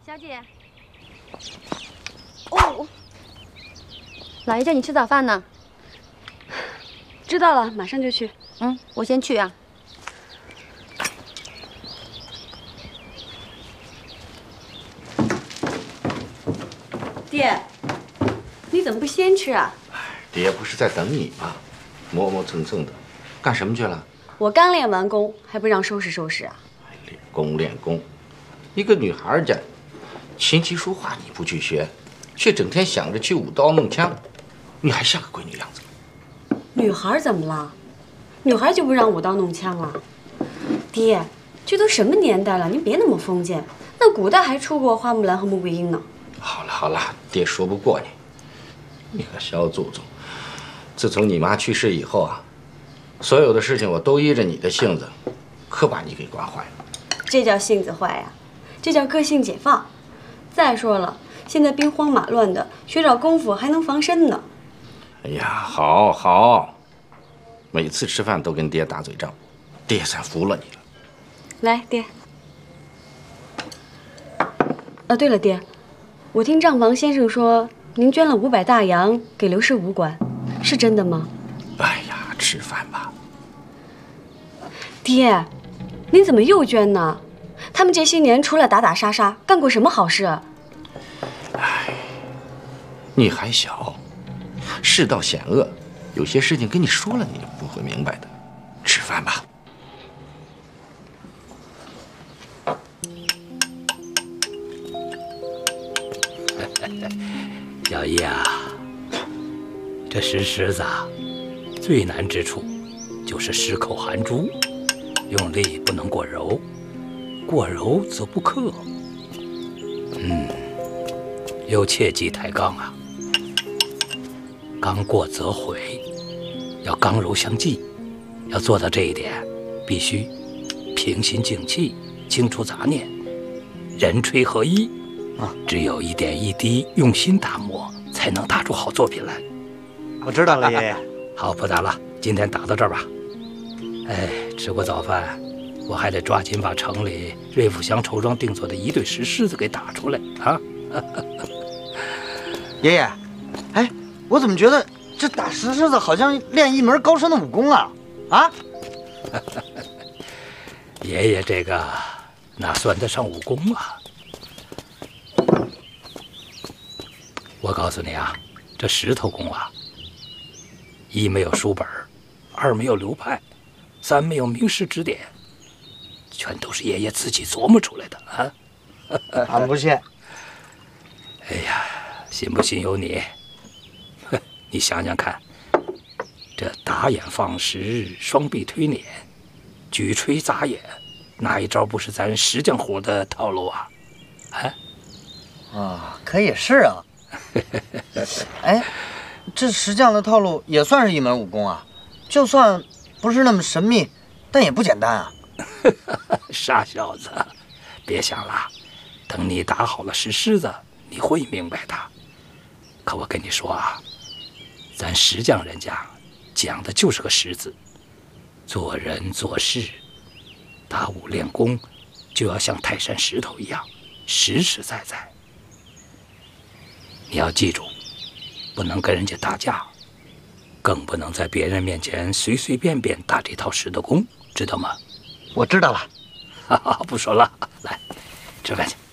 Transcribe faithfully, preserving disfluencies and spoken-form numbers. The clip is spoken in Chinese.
小姐。哦，老爷叫你吃早饭呢。 知道了，马上就去。 嗯，我先去啊。 爹，你怎么不先吃啊？ 爹不是在等你吗？磨磨蹭蹭的，干什么去了？ 我刚练完功，还不让收拾收拾啊？ 练功练功，一个女孩家，琴棋书画你不去学，却整天想着去舞刀弄枪，你还像个闺女样子。 女孩怎么了？女孩就不让舞刀弄枪了？爹，这都什么年代了，您别那么封建。那古代还出过花木兰和穆桂英呢。 好了好了，爹说不过你。你个小祖宗，自从你妈去世以后啊，所有的事情我都依着你的性子，可把你给惯坏了。 这叫性子坏呀，这叫个性解放。再说了，现在兵荒马乱的，学点功夫还能防身呢。 哎呀，好好，每次吃饭都跟爹打嘴仗，爹算服了你了。 来，爹。啊，对了，爹，我听账房先生说您捐了五百大洋给刘氏武馆，是真的吗？ 哎呀，吃饭吧。 爹，您怎么又捐呢？他们这些年除了打打杀杀，干过什么好事啊？ 哎，你还小，世道险恶，有些事情跟你说了你不会明白的。吃饭吧。 小姨啊，这石狮子啊，最难之处就是石口含珠，用力不能过柔，过柔则不克。嗯，又切忌抬杠啊，刚过则毁，要刚柔相济。要做到这一点，必须平心静气，清除杂念，人吹合一。啊，只有一点一滴用心打磨，才能打出好作品来。 我知道了，爷爷。 好，不打了，今天打到这儿吧。哎，吃过早饭，我还得抓紧把城里瑞福祥绸庄定做的一对石狮子给打出来啊！ 爷爷，哎，我怎么觉得这打石狮子好像练一门高深的武功啊？啊？ 爷爷这个哪算得上武功啊？我告诉你啊，这石头功啊，一没有书本，二没有流派，三没有名师指点，全都是爷爷自己琢磨出来的啊！ 俺不信。 哎呀，信不信由你。你想想看，这打眼放石，双臂推捻，举锤砸眼，哪一招不是咱石匠伙的套路啊？啊？ 啊，可也是啊。哎，这石匠的套路也算是一门武功啊，就算不是那么神秘，但也不简单啊。 傻小子，别想了，等你打好了石狮子，你会明白的。可我跟你说啊，咱石匠人家讲的就是个石字，做人做事，打武练功，就要像泰山石头一样实实在在。你要记住，不能跟人家打架，更不能在别人面前随随便便打这套石头功，知道吗？ 我知道了。 哈哈，不说了，来吃饭去。